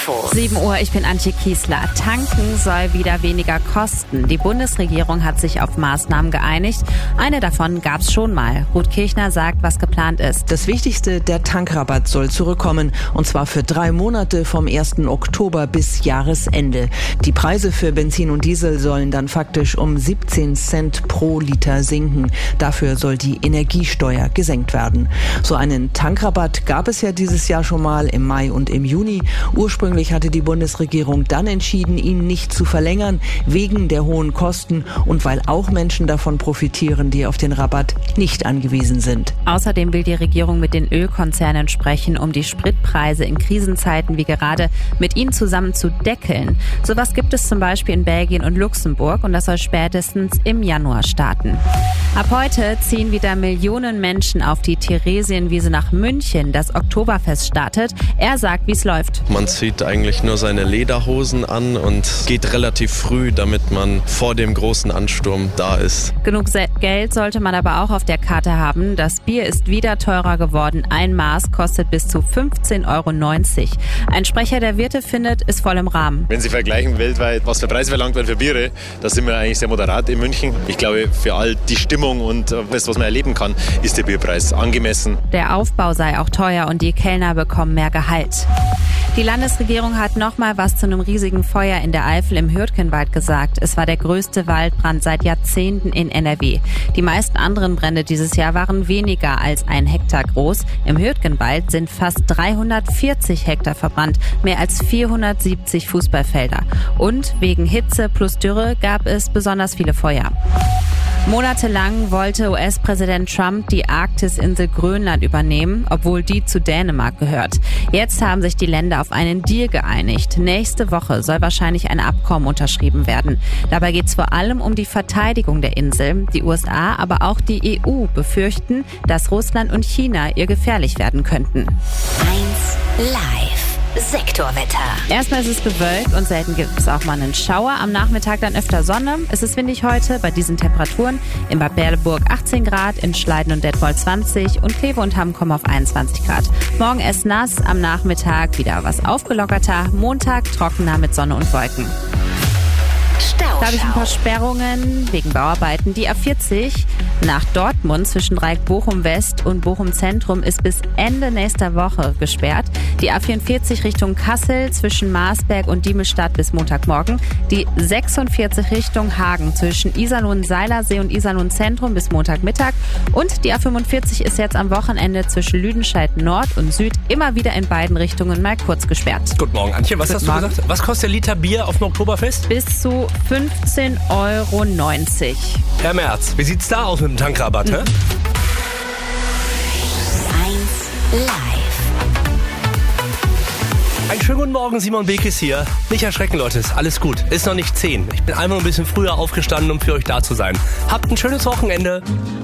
Info. 7 Uhr, ich bin Antje Kiesler. Tanken soll wieder weniger kosten. Die Bundesregierung hat sich auf Maßnahmen geeinigt. Eine davon gab's schon mal. Ruth Kirchner sagt, was geplant ist. Das Wichtigste, der Tankrabatt soll zurückkommen. Und zwar für 3 Monate vom 1. Oktober bis Jahresende. Die Preise für Benzin und Diesel sollen dann faktisch um 17 Cent pro Liter sinken. Dafür soll die Energiesteuer gesenkt werden. So einen Tankrabatt gab es ja dieses Jahr schon mal im Mai und im Juni. Ursprünglich hatte die Bundesregierung dann entschieden, ihn nicht zu verlängern, wegen der hohen Kosten und weil auch Menschen davon profitieren, die auf den Rabatt nicht angewiesen sind. Außerdem will die Regierung mit den Ölkonzernen sprechen, um die Spritpreise in Krisenzeiten wie gerade mit ihnen zusammen zu deckeln. Sowas gibt es zum Beispiel in Belgien und Luxemburg und das soll spätestens im Januar starten. Ab heute ziehen wieder Millionen Menschen auf die Theresienwiese nach München. Das Oktoberfest startet. Er sagt, wie es läuft. Man zieht eigentlich nur seine Lederhosen an und geht relativ früh, damit man vor dem großen Ansturm da ist. Genug Geld sollte man aber auch auf der Karte haben. Das Bier ist wieder teurer geworden. Ein Maß kostet bis zu 15,90 €. Ein Sprecher der Wirte findet, ist voll im Rahmen. Wenn Sie vergleichen weltweit, was für Preise verlangt werden für Biere, da sind wir eigentlich sehr moderat in München. Ich glaube, für all die Stimmung und das, was man erleben kann, ist der Bierpreis angemessen. Der Aufbau sei auch teuer und die Kellner bekommen mehr Gehalt. Die Landesregierung hat nochmal was zu einem riesigen Feuer in der Eifel im Hürtgenwald gesagt. Es war der größte Waldbrand seit Jahrzehnten in NRW. Die meisten anderen Brände dieses Jahr waren weniger als 1 Hektar groß. Im Hürtgenwald sind fast 340 Hektar verbrannt, mehr als 470 Fußballfelder. Und wegen Hitze plus Dürre gab es besonders viele Feuer. Monatelang wollte US-Präsident Trump die Arktisinsel Grönland übernehmen, obwohl die zu Dänemark gehört. Jetzt haben sich die Länder auf einen Deal geeinigt. Nächste Woche soll wahrscheinlich ein Abkommen unterschrieben werden. Dabei geht es vor allem um die Verteidigung der Insel. Die USA, aber auch die EU befürchten, dass Russland und China ihr gefährlich werden könnten. 1 Live. Sektorwetter. Erstmal ist es bewölkt und selten gibt es auch mal einen Schauer. Am Nachmittag dann öfter Sonne. Es ist windig heute bei diesen Temperaturen. In Bad Berleburg 18 Grad, in Schleiden und Detmold 20 und Kleve und Hamm kommen auf 21 Grad. Morgen erst nass, am Nachmittag wieder was aufgelockerter. Montag trockener mit Sonne und Wolken. Da habe ich ein paar Sperrungen wegen Bauarbeiten. Die A40 nach Dortmund zwischen Dreieck Bochum West und Bochum Zentrum ist bis Ende nächster Woche gesperrt. Die A44 Richtung Kassel zwischen Marsberg und Diemelstadt bis Montagmorgen. Die 46 Richtung Hagen zwischen Iserlohn-Seilersee und Iserlohn Zentrum bis Montagmittag. Und die A45 ist jetzt am Wochenende zwischen Lüdenscheid Nord und Süd immer wieder in beiden Richtungen mal kurz gesperrt. Guten Morgen, Antje. Was hast du gesagt? Was kostet der Liter Bier auf dem Oktoberfest? Bis zu 15,90 €. Herr Merz, wie sieht's da aus mit dem Tankrabatt? 1 Live. Einen schönen guten Morgen, Simon Bekes hier. Nicht erschrecken, Leute, ist alles gut. Ist noch nicht 10. Ich bin einfach nur ein bisschen früher aufgestanden, um für euch da zu sein. Habt ein schönes Wochenende.